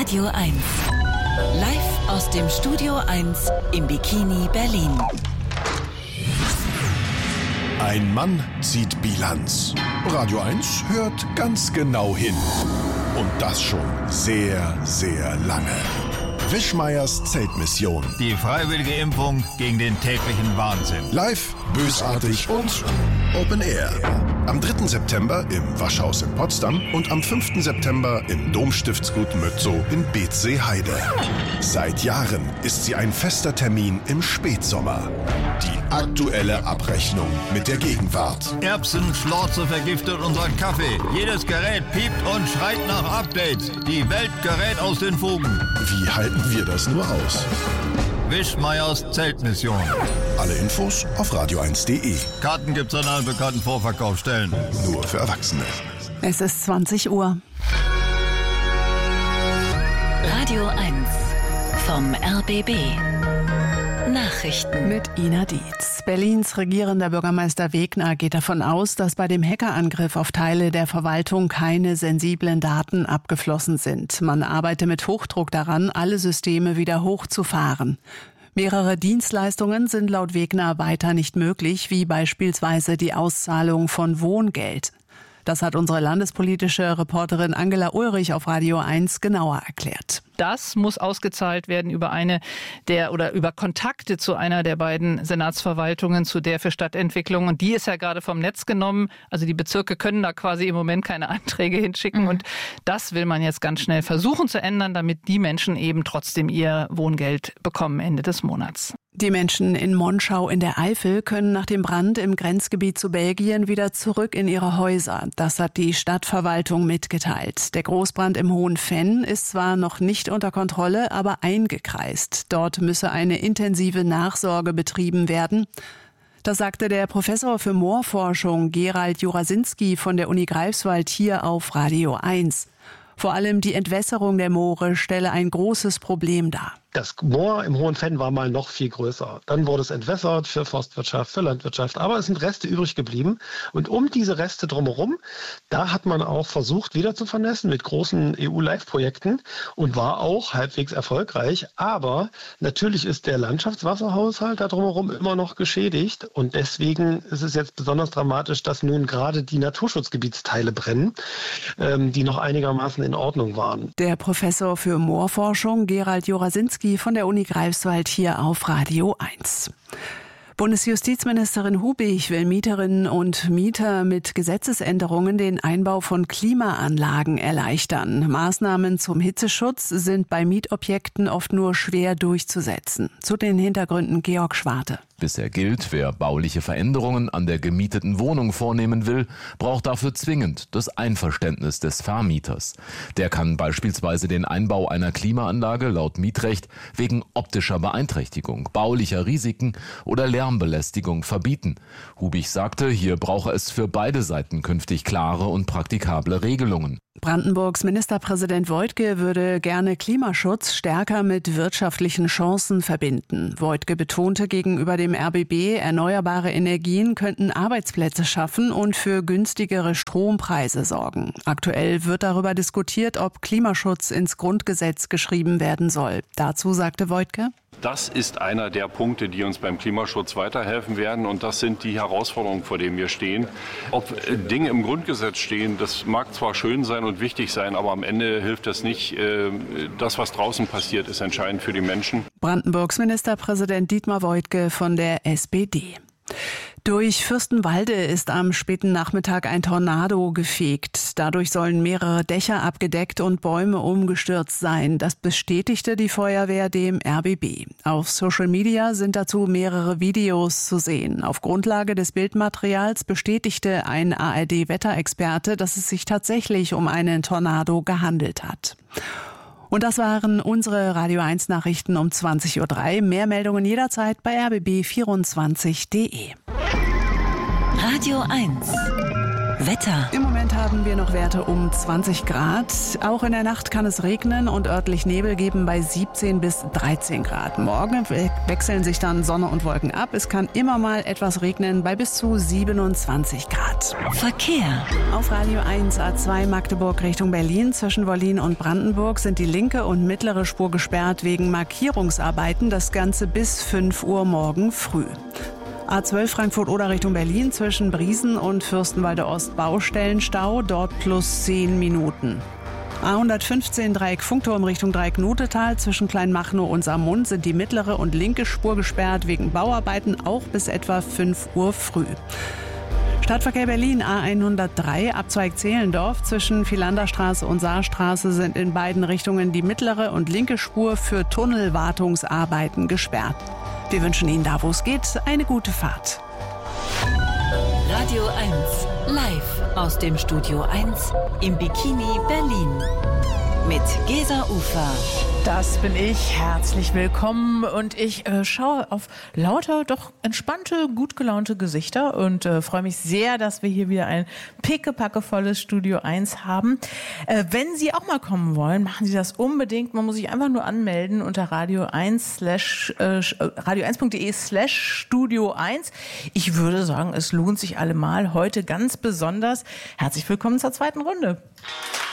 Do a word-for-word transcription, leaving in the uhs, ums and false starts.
Radio eins. Live aus dem Studio eins im Bikini Berlin. Ein Mann zieht Bilanz. Radio eins hört ganz genau hin. Und das schon sehr, sehr lange. Wischmeiers Zeltmission. Die freiwillige Impfung gegen den täglichen Wahnsinn. Live, bösartig und Open Air. Am dritten September im Waschhaus in Potsdam und am fünften September im Domstiftsgut Mötzow in Beetzsee-Heide. Seit Jahren ist sie ein fester Termin im Spätsommer. Die aktuelle Abrechnung mit der Gegenwart. Erbsenschlorze vergiftet unseren Kaffee. Jedes Gerät piept und schreit nach Updates. Die Welt gerät aus den Fugen. Wie halten wir das nur aus? Wischmeiers Zeltmission. Alle Infos auf radio eins punkt de. Karten gibt's an allen bekannten Vorverkaufsstellen. Nur für Erwachsene. Es ist zwanzig Uhr. Radio eins vom R B B. Nachrichten mit Ina Dietz. Berlins regierender Bürgermeister Wegner geht davon aus, dass bei dem Hackerangriff auf Teile der Verwaltung keine sensiblen Daten abgeflossen sind. Man arbeite mit Hochdruck daran, alle Systeme wieder hochzufahren. Mehrere Dienstleistungen sind laut Wegner weiter nicht möglich, wie beispielsweise die Auszahlung von Wohngeld. Das hat unsere landespolitische Reporterin Angela Ulrich auf Radio eins genauer erklärt. Das muss ausgezahlt werden über eine der oder über Kontakte zu einer der beiden Senatsverwaltungen, zu der für Stadtentwicklung. Und die ist ja gerade vom Netz genommen. Also die Bezirke können da quasi im Moment keine Anträge hinschicken. Mhm. Und das will man jetzt ganz schnell versuchen zu ändern, damit die Menschen eben trotzdem ihr Wohngeld bekommen Ende des Monats. Die Menschen in Monschau in der Eifel können nach dem Brand im Grenzgebiet zu Belgien wieder zurück in ihre Häuser. Das hat die Stadtverwaltung mitgeteilt. Der Großbrand im Hohen Venn ist zwar noch nicht unter Kontrolle, aber eingekreist. Dort müsse eine intensive Nachsorge betrieben werden. Das sagte der Professor für Moorforschung Gerald Jurasinski von der Uni Greifswald hier auf Radio eins. Vor allem die Entwässerung der Moore stelle ein großes Problem dar. Das Moor im Hohen Venn war mal noch viel größer. Dann wurde es entwässert für Forstwirtschaft, für Landwirtschaft. Aber es sind Reste übrig geblieben. Und um diese Reste drumherum, da hat man auch versucht, wieder zu vernässen mit großen E U-Live-Projekten und war auch halbwegs erfolgreich. Aber natürlich ist der Landschaftswasserhaushalt da drumherum immer noch geschädigt. Und deswegen ist es jetzt besonders dramatisch, dass nun gerade die Naturschutzgebietsteile brennen, ähm, die noch einigermaßen in Ordnung waren. Der Professor für Moorforschung Gerald Jurasinski von der Uni Greifswald hier auf Radio eins. Bundesjustizministerin Hubig will Mieterinnen und Mieter mit Gesetzesänderungen den Einbau von Klimaanlagen erleichtern. Maßnahmen zum Hitzeschutz sind bei Mietobjekten oft nur schwer durchzusetzen. Zu den Hintergründen Georg Schwarte. Bisher gilt, wer bauliche Veränderungen an der gemieteten Wohnung vornehmen will, braucht dafür zwingend das Einverständnis des Vermieters. Der kann beispielsweise den Einbau einer Klimaanlage laut Mietrecht wegen optischer Beeinträchtigung, baulicher Risiken oder Lärmbelästigung verbieten. Hubig sagte, hier brauche es für beide Seiten künftig klare und praktikable Regelungen. Brandenburgs Ministerpräsident Woidke würde gerne Klimaschutz stärker mit wirtschaftlichen Chancen verbinden. Woidke betonte gegenüber dem R B B, erneuerbare Energien könnten Arbeitsplätze schaffen und für günstigere Strompreise sorgen. Aktuell wird darüber diskutiert, ob Klimaschutz ins Grundgesetz geschrieben werden soll. Dazu sagte Woidke: Das ist einer der Punkte, die uns beim Klimaschutz weiterhelfen werden. Und das sind die Herausforderungen, vor denen wir stehen. Ob Dinge im Grundgesetz stehen, das mag zwar schön sein und wichtig sein, aber am Ende hilft das nicht. Das, was draußen passiert, ist entscheidend für die Menschen. Brandenburgs Ministerpräsident Dietmar Woidke von der S P D. Durch Fürstenwalde ist am späten Nachmittag ein Tornado gefegt. Dadurch sollen mehrere Dächer abgedeckt und Bäume umgestürzt sein. Das bestätigte die Feuerwehr dem R B B. Auf Social Media sind dazu mehrere Videos zu sehen. Auf Grundlage des Bildmaterials bestätigte ein A R D-Wetterexperte, dass es sich tatsächlich um einen Tornado gehandelt hat. Und das waren unsere Radio eins Nachrichten um zwanzig Uhr drei. Mehr Meldungen jederzeit bei r b b vierundzwanzig punkt de. Radio eins. Wetter. Im Moment haben wir noch Werte um zwanzig Grad. Auch in der Nacht kann es regnen und örtlich Nebel geben bei siebzehn bis dreizehn Grad. Morgen we- wechseln sich dann Sonne und Wolken ab. Es kann immer mal etwas regnen bei bis zu siebenundzwanzig Grad. Verkehr. Auf Radio eins A zwei Magdeburg Richtung Berlin zwischen Wollin und Brandenburg sind die linke und mittlere Spur gesperrt wegen Markierungsarbeiten. Das Ganze bis fünf Uhr morgen früh. A zwölf Frankfurt-Oder Richtung Berlin zwischen Briesen und Fürstenwalde Ost Baustellenstau, dort plus zehn Minuten. A hundertfünfzehn Dreieck Funkturm Richtung Dreieck Notetal zwischen Kleinmachnow und Saarmund sind die mittlere und linke Spur gesperrt wegen Bauarbeiten, auch bis etwa fünf Uhr früh. Stadtverkehr Berlin A hundertdrei Abzweig Zehlendorf zwischen Philanderstraße und Saarstraße sind in beiden Richtungen die mittlere und linke Spur für Tunnelwartungsarbeiten gesperrt. Wir wünschen Ihnen da, wo es geht, eine gute Fahrt. Radio eins. Live aus dem Studio eins im Bikini Berlin. Mit Gesa Ufer. Das bin ich. Herzlich willkommen. Und ich äh, schaue auf lauter, doch entspannte, gut gelaunte Gesichter und äh, freue mich sehr, dass wir hier wieder ein pickepackevolles Studio eins haben. Äh, wenn Sie auch mal kommen wollen, machen Sie das unbedingt. Man muss sich einfach nur anmelden unter radio eins slash äh, radio eins punkt de slash Studio eins. Ich würde sagen, es lohnt sich allemal. Heute ganz besonders. Herzlich willkommen zur zweiten Runde.